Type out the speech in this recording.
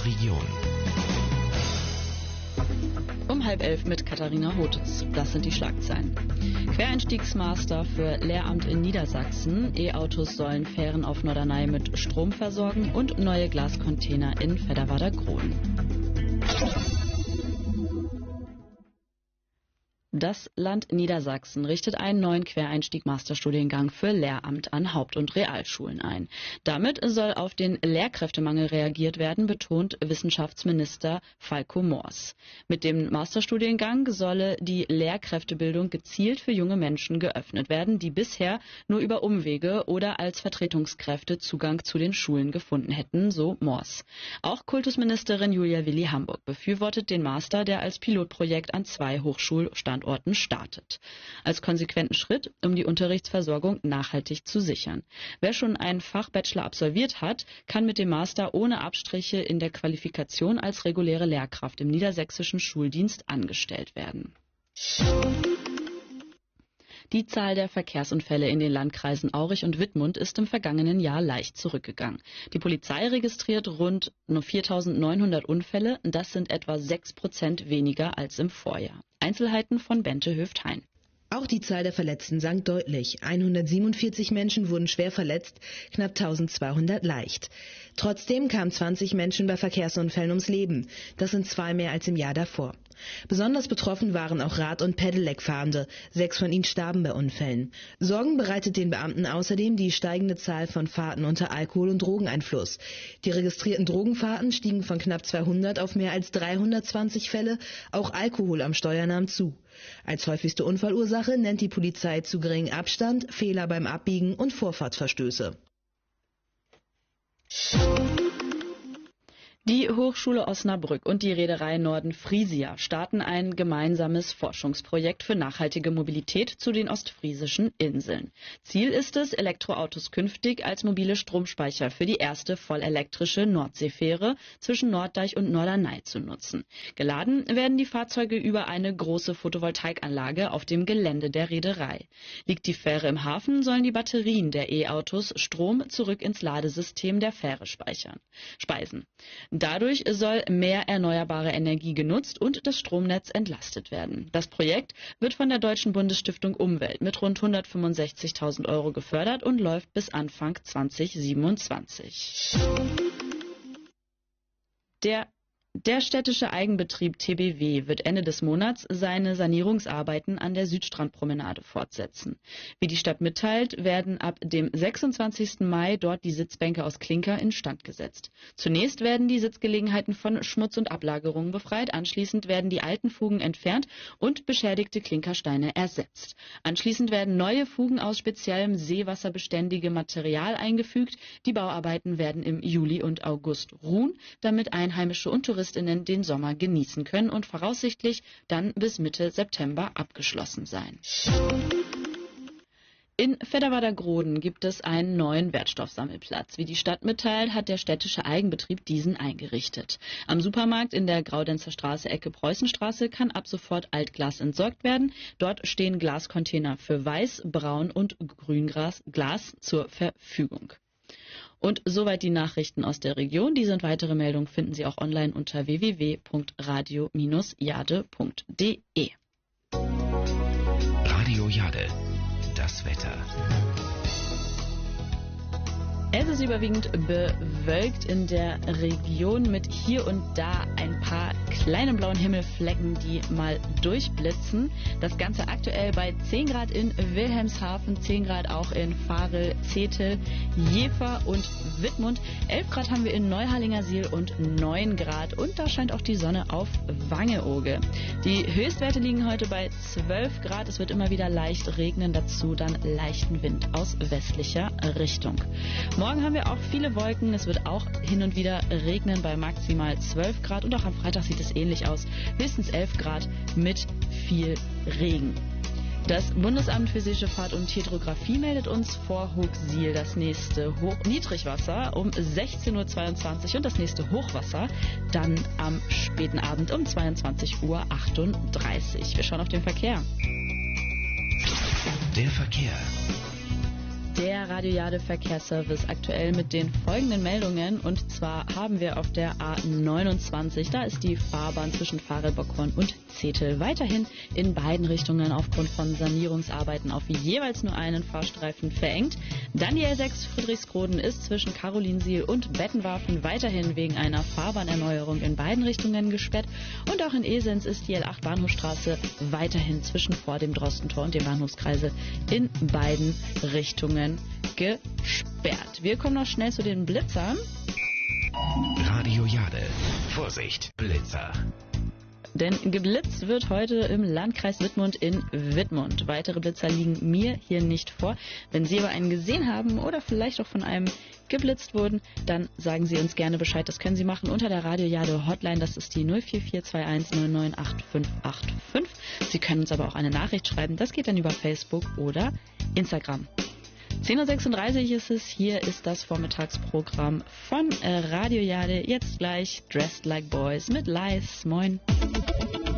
Region. Um 10:30 mit Katharina Hothes. Das sind die Schlagzeilen. Quereinstiegsmaster für Lehramt in Niedersachsen. E-Autos sollen Fähren auf Norderney mit Strom versorgen und neue Glascontainer in Fedderwerder-Groden. Das Land Niedersachsen richtet einen neuen Quereinstieg-Masterstudiengang für Lehramt an Haupt- und Realschulen ein. Damit soll auf den Lehrkräftemangel reagiert werden, betont Wissenschaftsminister Falco Moors. Mit dem Masterstudiengang solle die Lehrkräftebildung gezielt für junge Menschen geöffnet werden, die bisher nur über Umwege oder als Vertretungskräfte Zugang zu den Schulen gefunden hätten, so Moors. Auch Kultusministerin Julia Willi Hamburg befürwortet den Master, der als Pilotprojekt an 2 Hochschulstandorten startet. Als konsequenten Schritt, um die Unterrichtsversorgung nachhaltig zu sichern. Wer schon einen Fachbachelor absolviert hat, kann mit dem Master ohne Abstriche in der Qualifikation als reguläre Lehrkraft im niedersächsischen Schuldienst angestellt werden. Die Zahl der Verkehrsunfälle in den Landkreisen Aurich und Wittmund ist im vergangenen Jahr leicht zurückgegangen. Die Polizei registriert rund 4.900 Unfälle, das sind etwa 6% weniger als im Vorjahr. Einzelheiten von Bente Höft-Hein. Auch die Zahl der Verletzten sank deutlich. 147 Menschen wurden schwer verletzt, knapp 1200 leicht. Trotzdem kamen 20 Menschen bei Verkehrsunfällen ums Leben. Das sind 2 mehr als im Jahr davor. Besonders betroffen waren auch Rad- und Pedelec-Fahrende. 6 von ihnen starben bei Unfällen. Sorgen bereitet den Beamten außerdem die steigende Zahl von Fahrten unter Alkohol- und Drogeneinfluss. Die registrierten Drogenfahrten stiegen von knapp 200 auf mehr als 320 Fälle. Auch Alkohol am Steuer nahm zu. Als häufigste Unfallursache nennt die Polizei zu geringen Abstand, Fehler beim Abbiegen und Vorfahrtsverstöße. Die Hochschule Osnabrück und die Reederei Norden Frisia starten ein gemeinsames Forschungsprojekt für nachhaltige Mobilität zu den ostfriesischen Inseln. Ziel ist es, Elektroautos künftig als mobile Stromspeicher für die erste vollelektrische Nordseefähre zwischen Norddeich und Norderney zu nutzen. Geladen werden die Fahrzeuge über eine große Photovoltaikanlage auf dem Gelände der Reederei. Liegt die Fähre im Hafen, sollen die Batterien der E-Autos Strom zurück ins Ladesystem der Fähre speisen. Dadurch soll mehr erneuerbare Energie genutzt und das Stromnetz entlastet werden. Das Projekt wird von der Deutschen Bundesstiftung Umwelt mit rund 165.000 € gefördert und läuft bis Anfang 2027. Der städtische Eigenbetrieb TBW wird Ende des Monats seine Sanierungsarbeiten an der Südstrandpromenade fortsetzen. Wie die Stadt mitteilt, werden ab dem 26. Mai dort die Sitzbänke aus Klinker instand gesetzt. Zunächst werden die Sitzgelegenheiten von Schmutz und Ablagerungen befreit, anschließend werden die alten Fugen entfernt und beschädigte Klinkersteine ersetzt. Anschließend werden neue Fugen aus speziellem seewasserbeständigem Material eingefügt. Die Bauarbeiten werden im Juli und August ruhen, damit Einheimische und Touristinnen den Sommer genießen können und voraussichtlich dann bis Mitte September abgeschlossen sein. In Fedderwerder-Groden gibt es einen neuen Wertstoffsammelplatz. Wie die Stadt mitteilt, hat der städtische Eigenbetrieb diesen eingerichtet. Am Supermarkt in der Graudenzer Straße Ecke Preußenstraße kann ab sofort Altglas entsorgt werden. Dort stehen Glascontainer für Weiß, Braun und Grünglas zur Verfügung. Und soweit die Nachrichten aus der Region. Diese und weitere Meldungen finden Sie auch online unter www.radio-jade.de. Radio Jade, das Wetter. Es ist überwiegend bewölkt in der Region mit hier und da ein paar kleinen blauen Himmelflecken, die mal durchblitzen. Das Ganze aktuell bei 10 Grad in Wilhelmshaven, 10 Grad auch in Varel, Zetel, Jever und Wittmund. 11 Grad haben wir in Neuharlingersiel und 9 Grad. Und da scheint auch die Sonne auf Wangeoge. Die Höchstwerte liegen heute bei 12 Grad. Es wird immer wieder leicht regnen, dazu dann leichten Wind aus westlicher Richtung. Morgen haben wir auch viele Wolken. Es wird auch hin und wieder regnen bei maximal 12 Grad. Und auch am Freitag sieht es ähnlich aus. Höchstens 11 Grad mit viel Regen. Das Bundesamt für Seeschifffahrt und Hydrographie meldet uns vor Hochsiel das nächste Niedrigwasser um 16:22 Uhr und das nächste Hochwasser dann am späten Abend um 22:38 Uhr. Wir schauen auf den Verkehr. Der Verkehr. Der der Radio Jade Verkehrsservice aktuell mit den folgenden Meldungen. Und zwar haben wir auf der A29, da ist die Fahrbahn zwischen Farelbockhorn und Zetel weiterhin in beiden Richtungen aufgrund von Sanierungsarbeiten auf jeweils nur einen Fahrstreifen verengt. Dann die L6 Friedrichsroden ist zwischen Karolinsiel und Bettenwarfen weiterhin wegen einer Fahrbahnerneuerung in beiden Richtungen gesperrt. Und auch in Esens ist die L8 Bahnhofstraße weiterhin zwischen vor dem Drostentor und dem Bahnhofskreisel in beiden Richtungen gesperrt. Wir kommen noch schnell zu den Blitzern. Radio Jade. Vorsicht, Blitzer. Denn geblitzt wird heute im Landkreis Wittmund in Wittmund. Weitere Blitzer liegen mir hier nicht vor. Wenn Sie aber einen gesehen haben oder vielleicht auch von einem geblitzt wurden, dann sagen Sie uns gerne Bescheid. Das können Sie machen unter der Radio Jade Hotline. Das ist die 04421 098 Sie können uns aber auch eine Nachricht schreiben. Das geht dann über Facebook oder Instagram. 10.36 Uhr ist es. Hier ist das Vormittagsprogramm von Radio Jade. Jetzt gleich Dressed Like Boys mit Lies. Moin.